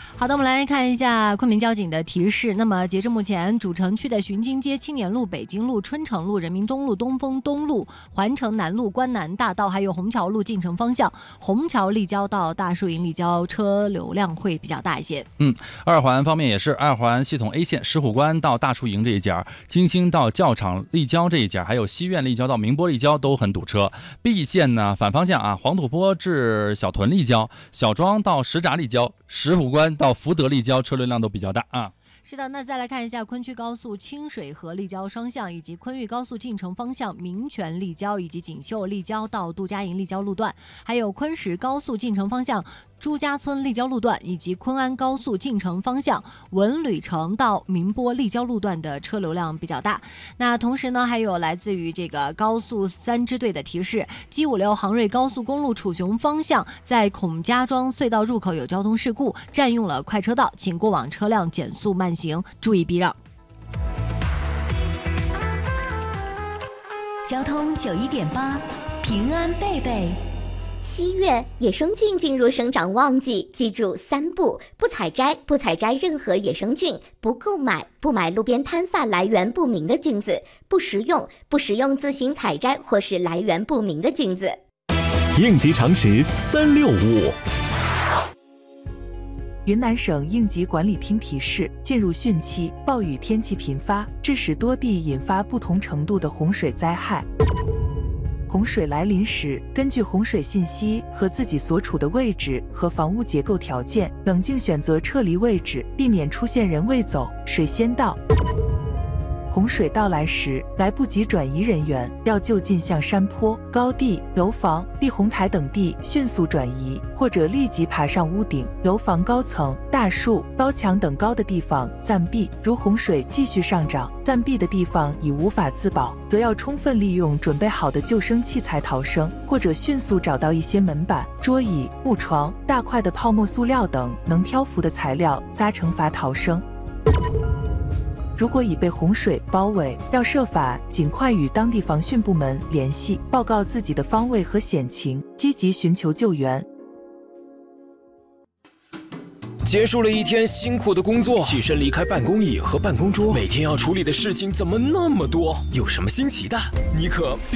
好的，我们来看一下昆明交警的提示。那么截至目前，主城区的巡津街、青年路、北京路、春城路、人民东路、东风东路、环城南路、关南大道，还有虹桥路进城方向，虹桥立交到大树营立交车流量会比较大一些。 二环方面也是，二环系统 A 线石虎关到大树营这一节，金星到教场立交这一节，还有西苑立交到明波立交都很堵车。B 线呢反方向黄土坡至小屯立交，小庄到石闸立交，石虎关到福德立交车流量都比较大啊。 是的，那再来看一下昆区高速清水河立交双向，以及昆玉高速进城方向民权立交以及锦绣立交到杜家营立交路段，还有昆石高速进城方向朱家村立交路段，以及昆安高速进城方向文旅城到民波立交路段的车流量比较大。那同时呢，还有来自于这个高速3支队的提示，G56杭瑞高速公路楚雄方向在孔家庄隧道入口有交通事故，占用了快车道，请过往车辆减速慢行，注意避让。 交通91.8，平安贝贝。 7月，野生菌进入生长旺季，记住3不：不采摘任何野生菌；不购买，不买路边摊贩来源不明的菌子；不食用自行采摘或是来源不明的菌子。 应急常识365。 云南省应急管理厅提示，进入汛期，暴雨天气频发，致使多地引发不同程度的洪水灾害。洪水来临时，根据洪水信息和自己所处的位置和房屋结构条件，冷静选择撤离位置，避免出现人未走，水先到。洪水到来时，来不及转移人员，要就近向山坡、高地、楼房、避洪台等地迅速转移，或者立即爬上屋顶、楼房高层、大树、高墙等高的地方暂避。如洪水继续上涨，暂避的地方已无法自保，则要充分利用准备好的救生器材逃生，或者迅速找到一些门板、桌椅、木床、大块的泡沫塑料等能漂浮的材料扎成筏逃生。如果已被洪水包围，要设法尽快与当地防汛部门联系，报告自己的方位和险情，积极寻求救援。 结束了一天辛苦的工作，起身离开办公椅和办公桌，每天要处理的事情怎么那么多？有什么新奇的？你可